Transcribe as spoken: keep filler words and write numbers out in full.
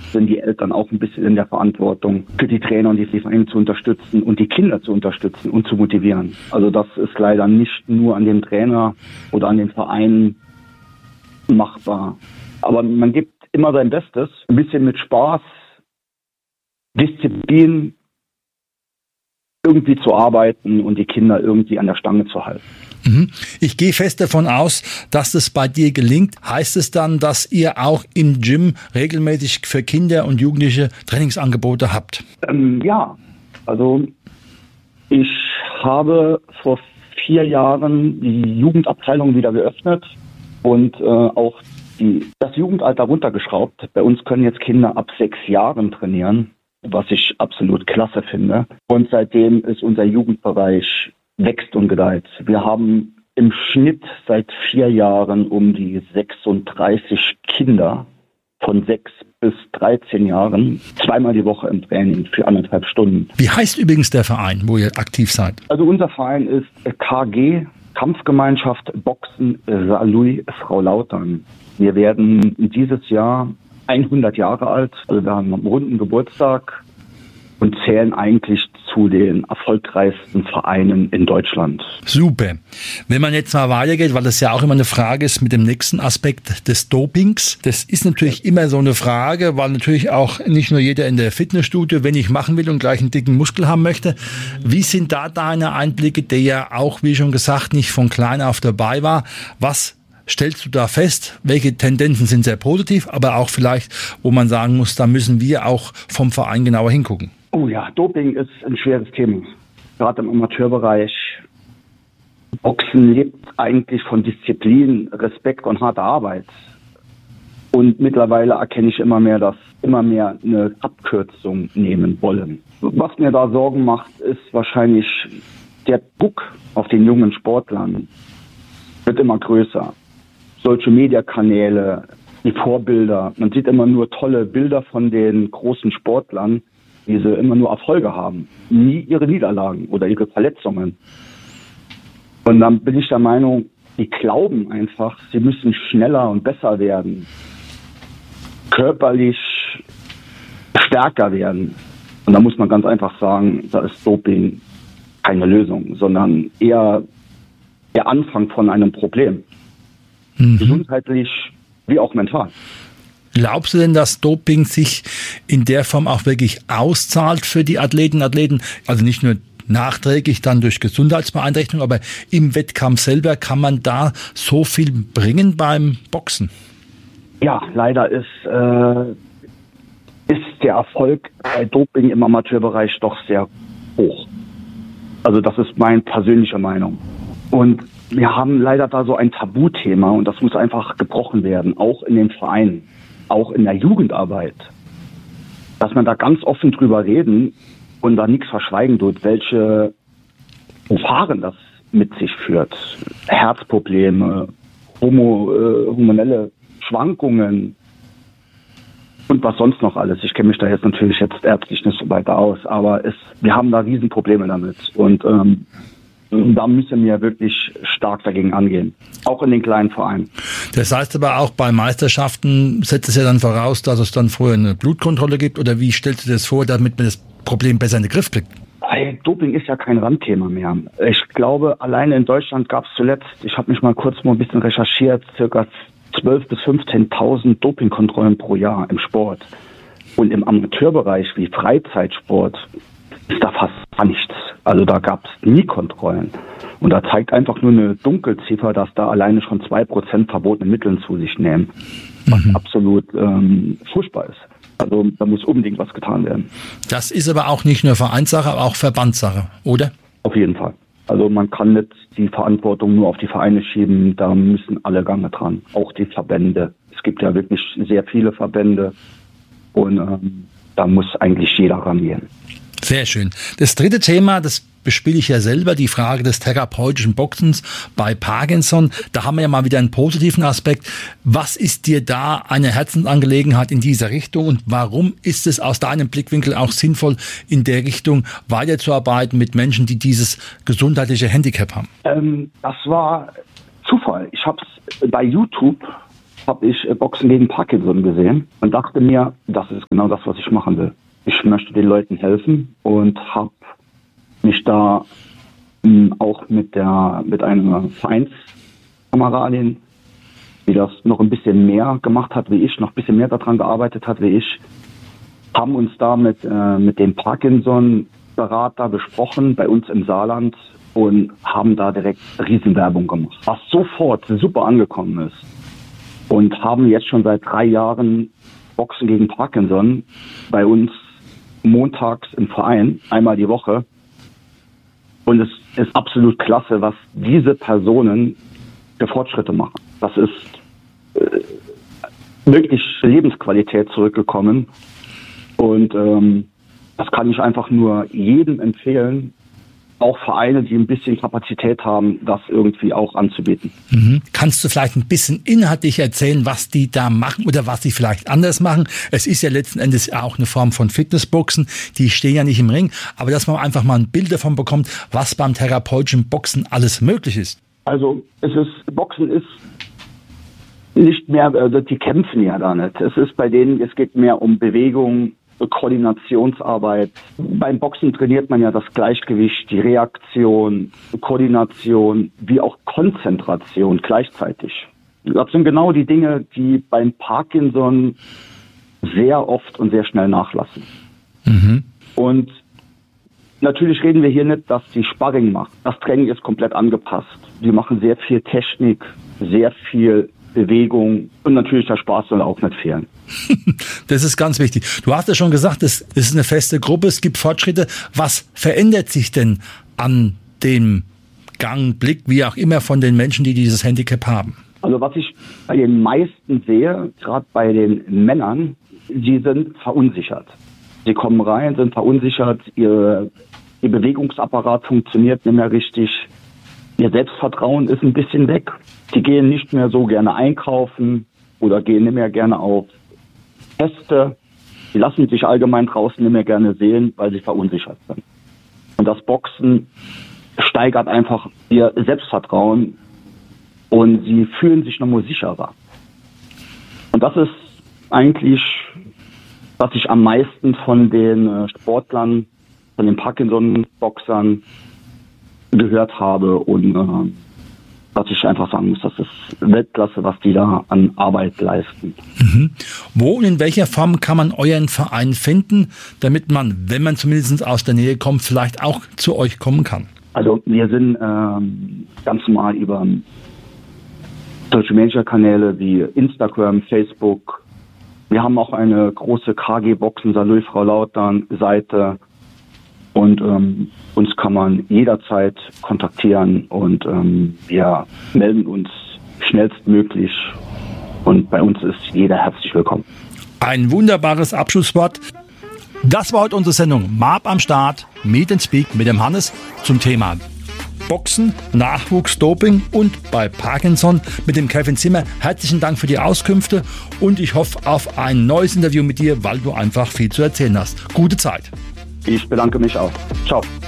sind die Eltern auch ein bisschen in der Verantwortung, für die Trainer und die Vereine zu unterstützen und die Kinder zu unterstützen und zu motivieren. Also das ist leider nicht nur an dem Trainer oder an den Vereinen machbar. Aber man gibt immer sein Bestes, ein bisschen mit Spaß, Disziplin irgendwie zu arbeiten und die Kinder irgendwie an der Stange zu halten. Ich gehe fest davon aus, dass das bei dir gelingt. Heißt es dann, dass ihr auch im Gym regelmäßig für Kinder und Jugendliche Trainingsangebote habt? Ähm, ja, also ich habe vor vier Jahren die Jugendabteilung wieder geöffnet und äh, auch die, das Jugendalter runtergeschraubt. Bei uns können jetzt Kinder ab sechs Jahren trainieren, was ich absolut klasse finde. Und seitdem ist unser Jugendbereich wächst und gedeiht. Wir haben im Schnitt seit vier Jahren um die sechsunddreißig Kinder von sechs bis dreizehn Jahren, zweimal die Woche im Training für anderthalb Stunden. Wie heißt übrigens der Verein, wo ihr aktiv seid? Also unser Verein ist K G, Kampfgemeinschaft Boxen Saarlouis Frau Lautern. Wir werden dieses Jahr hundert Jahre alt, also wir haben einen runden Geburtstag und zählen eigentlich zu den erfolgreichsten Vereinen in Deutschland. Super. Wenn man jetzt mal weitergeht, weil das ja auch immer eine Frage ist mit dem nächsten Aspekt des Dopings. Das ist natürlich immer so eine Frage, weil natürlich auch nicht nur jeder in der Fitnessstudio wenig machen will und gleich einen dicken Muskel haben möchte. Wie sind da deine Einblicke, der ja auch, wie schon gesagt, nicht von klein auf dabei war? Was stellst du da fest? Welche Tendenzen sind sehr positiv, aber auch vielleicht, wo man sagen muss, da müssen wir auch vom Verein genauer hingucken? Oh ja, Doping ist ein schweres Thema, gerade im Amateurbereich. Boxen lebt eigentlich von Disziplin, Respekt und harter Arbeit. Und mittlerweile erkenne ich immer mehr, dass immer mehr eine Abkürzung nehmen wollen. Was mir da Sorgen macht, ist wahrscheinlich der Druck auf den jungen Sportlern wird immer größer. Solche Mediakanäle, die Vorbilder, man sieht immer nur tolle Bilder von den großen Sportlern, wie sie immer nur Erfolge haben, nie ihre Niederlagen oder ihre Verletzungen. Und dann bin ich der Meinung, die glauben einfach, sie müssen schneller und besser werden, körperlich stärker werden. Und da muss man ganz einfach sagen, da ist Doping keine Lösung, sondern eher der Anfang von einem Problem. Mhm. Gesundheitlich wie auch mental. Glaubst du denn, dass Doping sich in der Form auch wirklich auszahlt für die Athleten und Athleten? Also nicht nur nachträglich dann durch Gesundheitsbeeinträchtigung, aber im Wettkampf selber kann man da so viel bringen beim Boxen? Ja, leider ist, äh, ist der Erfolg bei Doping im Amateurbereich doch sehr hoch. Also das ist meine persönliche Meinung. Und wir haben leider da so ein Tabuthema und das muss einfach gebrochen werden, auch in den Vereinen. Auch in der Jugendarbeit, dass man da ganz offen drüber reden und da nichts verschweigen tut, welche Gefahren das mit sich führt. Herzprobleme, homo, äh, hormonelle Schwankungen und was sonst noch alles. Ich kenne mich da jetzt natürlich jetzt ärztlich nicht so weiter aus, aber es, wir haben da Riesenprobleme damit und ähm, da müssen wir wirklich stark dagegen angehen, auch in den kleinen Vereinen. Das heißt aber auch bei Meisterschaften setzt es ja dann voraus, dass es dann vorher eine Blutkontrolle gibt, oder wie stellst du das vor, damit man das Problem besser in den Griff kriegt? Doping ist ja kein Randthema mehr. Ich glaube, alleine in Deutschland gab es zuletzt, ich habe mich mal kurz mal ein bisschen recherchiert, circa zwölftausend bis fünfzehntausend Dopingkontrollen pro Jahr im Sport. Und im Amateurbereich wie Freizeitsport ist da fast gar nichts. Also da gab es nie Kontrollen. Und da zeigt einfach nur eine Dunkelziffer, dass da alleine schon zwei Prozent verbotene Mittel zu sich nehmen. Was mhm. absolut ähm, furchtbar ist. Also da muss unbedingt was getan werden. Das ist aber auch nicht nur Vereinssache, aber auch Verbandssache, oder? Auf jeden Fall. Also man kann nicht die Verantwortung nur auf die Vereine schieben. Da müssen alle Gange dran. Auch die Verbände. Es gibt ja wirklich sehr viele Verbände. Und ähm, da muss eigentlich jeder rangehen. Sehr schön. Das dritte Thema, das bespiele ich ja selber, die Frage des therapeutischen Boxens bei Parkinson. Da haben wir ja mal wieder einen positiven Aspekt. Was ist dir da eine Herzensangelegenheit in dieser Richtung und warum ist es aus deinem Blickwinkel auch sinnvoll, in der Richtung weiterzuarbeiten mit Menschen, die dieses gesundheitliche Handicap haben? Ähm, das war Zufall. Ich habe es bei YouTube habe ich Boxen gegen Parkinson gesehen und dachte mir, das ist genau das, was ich machen will. Ich möchte den Leuten helfen und habe mich da mh, auch mit der mit einer Vereinskameradin, die das noch ein bisschen mehr gemacht hat wie ich, noch ein bisschen mehr daran gearbeitet hat wie ich, haben uns da mit, äh, mit dem Parkinson-Berater besprochen bei uns im Saarland und haben da direkt Riesenwerbung gemacht, was sofort super angekommen ist. Und haben jetzt schon seit drei Jahren Boxen gegen Parkinson bei uns montags im Verein, einmal die Woche. Und es ist absolut klasse, was diese Personen für Fortschritte machen. Das ist äh, wirklich Lebensqualität zurückgekommen. Und ähm, das kann ich einfach nur jedem empfehlen, auch Vereine, die ein bisschen Kapazität haben, das irgendwie auch anzubieten. Mhm. Kannst du vielleicht ein bisschen inhaltlich erzählen, was die da machen oder was sie vielleicht anders machen? Es ist ja letzten Endes auch eine Form von Fitnessboxen. Die stehen ja nicht im Ring, aber dass man einfach mal ein Bild davon bekommt, was beim therapeutischen Boxen alles möglich ist. Also es ist, Boxen ist nicht mehr, also die kämpfen ja da nicht. Es ist bei denen, es geht mehr um Bewegung, Koordinationsarbeit. Beim Boxen trainiert man ja das Gleichgewicht, die Reaktion, Koordination, wie auch Konzentration gleichzeitig. Das sind genau die Dinge, die beim Parkinson sehr oft und sehr schnell nachlassen. Mhm. Und natürlich reden wir hier nicht, dass die Sparring macht. Das Training ist komplett angepasst. Die machen sehr viel Technik, sehr viel Bewegung und natürlich der Spaß soll auch nicht fehlen. Das ist ganz wichtig. Du hast ja schon gesagt, es ist eine feste Gruppe, es gibt Fortschritte. Was verändert sich denn an dem Gang, Blick, wie auch immer von den Menschen, die dieses Handicap haben? Also was ich bei den meisten sehe, gerade bei den Männern, sie sind verunsichert. Sie kommen rein, sind verunsichert, ihr, ihr Bewegungsapparat funktioniert nicht mehr richtig. Ihr Selbstvertrauen ist ein bisschen weg. Die gehen nicht mehr so gerne einkaufen oder gehen nicht mehr gerne auf Feste. Die lassen sich allgemein draußen nicht mehr gerne sehen, weil sie verunsichert sind. Und das Boxen steigert einfach ihr Selbstvertrauen und sie fühlen sich nochmal sicherer. Und das ist eigentlich, was ich am meisten von den Sportlern, von den Parkinson-Boxern gehört habe und äh, was ich einfach sagen muss, das ist Weltklasse, was die da an Arbeit leisten. Mhm. Wo und in welcher Form kann man euren Verein finden, damit man, wenn man zumindest aus der Nähe kommt, vielleicht auch zu euch kommen kann? Also wir sind ähm, ganz normal über Social Media Kanäle wie Instagram, Facebook. Wir haben auch eine große K G Boxen Salü Frau Lautern Seite. Und ähm, uns kann man jederzeit kontaktieren und ähm, wir melden uns schnellstmöglich und bei uns ist jeder herzlich willkommen. Ein wunderbares Abschlusswort. Das war heute unsere Sendung Marb am Start, Meet and Speak mit dem Hannes zum Thema Boxen, Nachwuchs, Doping und bei Parkinson mit dem Kevin Zimmer. Herzlichen Dank für die Auskünfte und ich hoffe auf ein neues Interview mit dir, weil du einfach viel zu erzählen hast. Gute Zeit. Ich bedanke mich auch. Ciao.